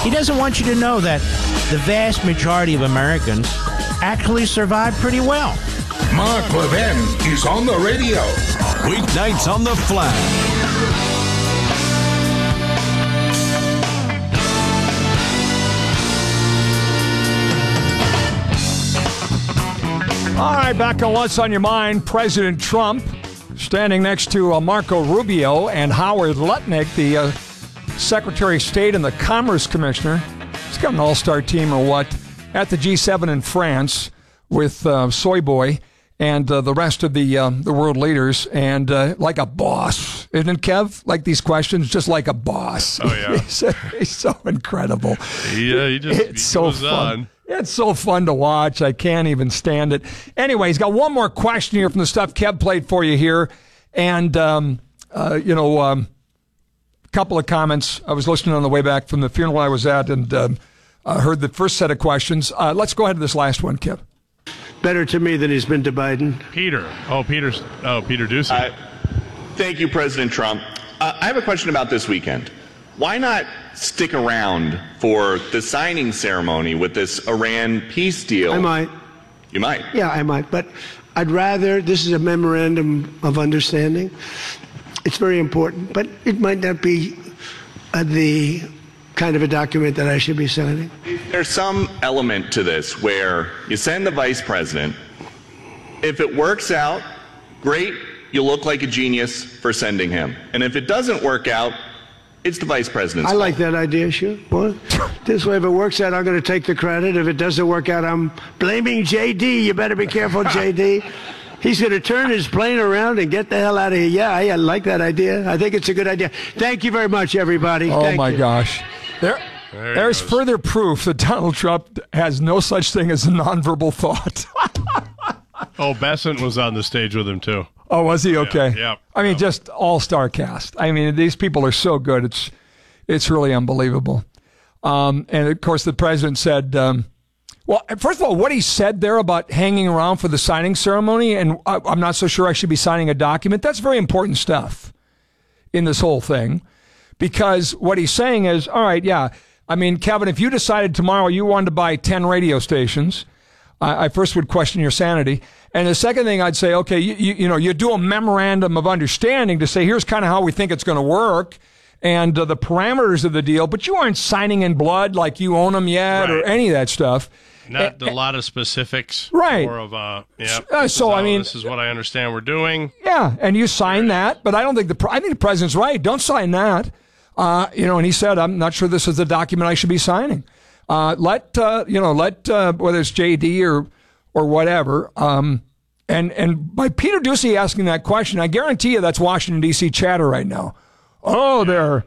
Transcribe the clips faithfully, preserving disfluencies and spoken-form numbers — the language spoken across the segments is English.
He doesn't want you to know that the vast majority of Americans actually survive pretty well. Mark Levin is on the radio. Weeknights on the Flash. All right, back on What's on Your Mind. President Trump standing next to uh, Marco Rubio and Howard Lutnick, the uh, Secretary of State and the Commerce Commissioner. He's got an all-star team or what at the G seven in France with uh, Soy Boy and uh, the rest of the uh, the world leaders, and uh, like a boss, isn't it, Kev? Like these questions, just like a boss. Oh yeah, he's, he's so incredible. Yeah, he just it's he so goes fun. on. It's so fun to watch. I can't even stand it. Anyway, he's got one more question here from the stuff Kev played for you here, and um, uh, you know, um, a couple of comments. I was listening on the way back from the funeral I was at, and um, I heard the first set of questions. Uh, let's go ahead to this last one, Kev. Better to me than he's been to Biden. Peter. Oh, Peter's. Oh, Peter Ducey. Uh, thank you, President Trump. Uh, I have a question about this weekend. Why not stick around for the signing ceremony with this Iran peace deal? I might. You might. Yeah, I might. But I'd rather, this is a memorandum of understanding. It's very important, but it might not be uh, the kind of a document that I should be signing. There's some element to this where you send the vice president. If it works out, great, you look like a genius for sending him. And if it doesn't work out, it's the vice president's I fault. like that idea, sure. Well, this way, if it works out, I'm going to take the credit. If it doesn't work out, I'm blaming J D. You better be careful, J D. He's going to turn his plane around and get the hell out of here. Yeah, I like that idea. I think it's a good idea. Thank you very much, everybody. Oh, Thank my you. gosh. There, There he there's goes. further proof that Donald Trump has no such thing as a nonverbal thought. Oh, Besant was on the stage with him too. Oh, was he? Okay. yeah, I mean, yeah. just all-star cast. I mean, these people are so good. It's it's really unbelievable. Um, and, of course, the president said, um, well, first of all, what he said there about hanging around for the signing ceremony, and I, I'm not so sure I should be signing a document, that's very important stuff in this whole thing. Because what he's saying is, all right, yeah, I mean, Kevin, if you decided tomorrow you wanted to buy ten radio stations, I, I first would question your sanity. And the second thing I'd say, okay, you, you, you know, you do a memorandum of understanding to say, here's kind of how we think it's going to work and uh, the parameters of the deal, but you aren't signing in blood like you own them yet Right. or any of that stuff. Not a lot of specifics. Right. More of a, yeah. Uh, this so, is I how- mean- This is what I understand we're doing. Yeah, and you sign that, but I don't think the pre- I think the president's right. Don't sign that. Uh, you know, and he said, I'm not sure this is the document I should be signing. Uh, let, uh, you know, let, uh, whether it's J D or, or whatever. Um, and, and by Peter Ducey asking that question, I guarantee you that's Washington, D C chatter right now. Oh, they're,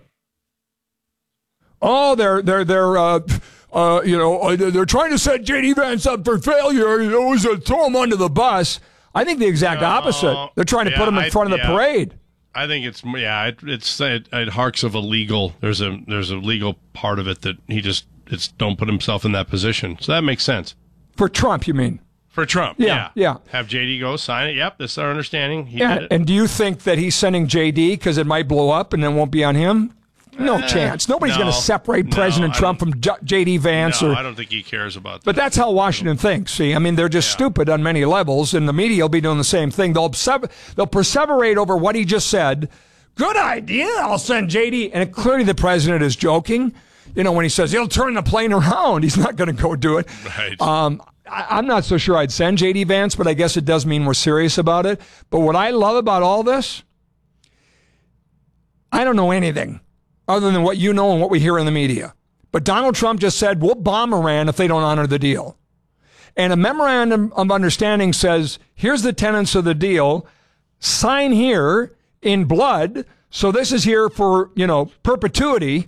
oh, they're, they're, they're, uh, uh, you know, they're trying to set J D Vance up for failure. You know, to throw him under the bus. I think the exact No, opposite. They're trying to yeah, put him in I- front of the yeah. parade. I think it's yeah, it, it's it, it harks of a legal. There's a there's a legal part of it that he just it's don't put himself in that position. So that makes sense For Trump, you mean? for Trump. Yeah, yeah. Have J D go sign it. Yep, this is our understanding. He Yeah, did it. and do you think that he's sending J D because it might blow up and then won't be on him? No chance. Nobody's no, going to separate no, President I Trump don't- from J- J.D. Vance. no, or, I don't think he cares about that. But that's how Washington thinks. See, I mean, they're just Yeah. stupid on many levels, and the media will be doing the same thing. They'll persever- they'll perseverate over what he just said. Good idea. I'll send J D. And clearly the president is joking. You know, when he says he'll turn the plane around, he's not going to go do it. Right. Um, I, I'm not so sure I'd send J D. Vance, but I guess it does mean we're serious about it. But what I love about all this, I don't know anything other than what you know and what we hear in the media. But Donald Trump just said, we'll bomb Iran if they don't honor the deal. And a memorandum of understanding says, here's the tenets of the deal. Sign here in blood. So this is here for, you know, perpetuity.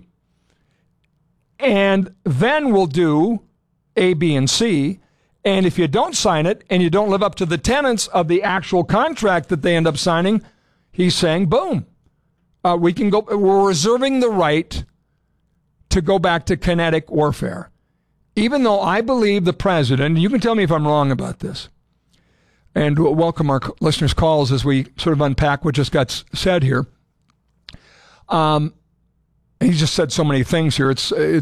And then we'll do A, B, and C. And if you don't sign it and you don't live up to the tenets of the actual contract that they end up signing, he's saying, boom. Uh, we can go. We're reserving the right to go back to kinetic warfare. Even though I believe the president, you can tell me if I'm wrong about this, and we'll welcome our listeners' calls as we sort of unpack what just got s- said here. Um, he just said so many things here. It's, it's